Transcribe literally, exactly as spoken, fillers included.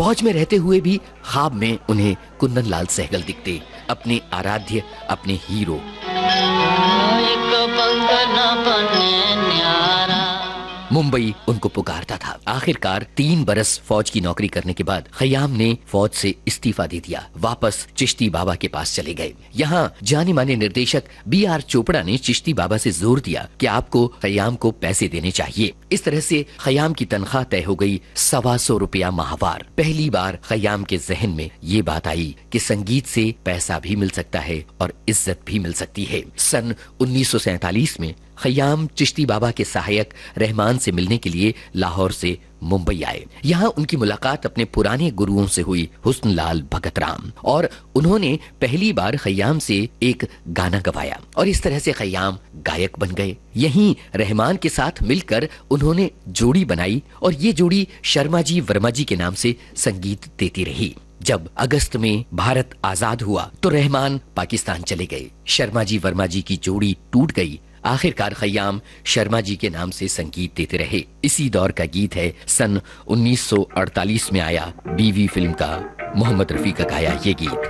फौज में रहते हुए भी ख्वाब में उन्हें कुंदन लाल सहगल दिखते, अपने आराध्य, अपने हीरो। मुंबई उनको पुकारता था। आखिरकार तीन बरस फौज की नौकरी करने के बाद खयाम ने फौज से इस्तीफा दे दिया, वापस चिश्ती बाबा के पास चले गए। यहाँ जाने माने निर्देशक बी आर चोपड़ा ने चिश्ती बाबा से जोर दिया कि आपको खयाम को पैसे देने चाहिए। इस तरह से खयाम की तनख्वाह तय हो गई सवा सौ रुपया माहवार। पहली बार खयाम के जहन में ये बात आई कि संगीत से पैसा भी मिल सकता है और इज्जत भी मिल सकती है। सन उन्नीस सौ सैतालीस में खयाम चिश्ती बाबा के सहायक रहमान से मिलने के लिए लाहौर से मुंबई आए। यहाँ उनकी मुलाकात अपने पुराने गुरुओं से हुई, हुस्नलाल भगत राम, और उन्होंने पहली बार खयाम से एक गाना गवाया और इस तरह से खयाम गायक बन गए। यहीं रहमान के साथ मिलकर उन्होंने जोड़ी बनाई और ये जोड़ी शर्मा जी वर्मा जी के नाम से संगीत देती रही। जब अगस्त में भारत आजाद हुआ तो रहमान पाकिस्तान चले गए, शर्मा जी वर्मा जी की जोड़ी टूट गई। आखिरकार खयाम शर्मा जी के नाम से संगीत देते रहे। इसी दौर का गीत है सन उन्नीस सौ अड़तालीस में आया बीवी फिल्म का, मोहम्मद रफी का गाया ये गीत।